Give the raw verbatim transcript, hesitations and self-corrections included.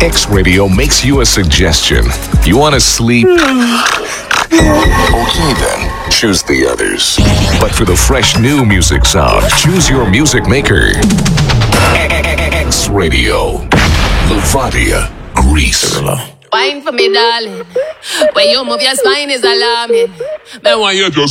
X Radio makes you a suggestion. You want to sleep? Okay then, choose the others. But for the fresh new music sound, choose your music maker. X Radio. Lavadia, Greece. Wine for me, darling. When you move your spine is alarming. Then why you just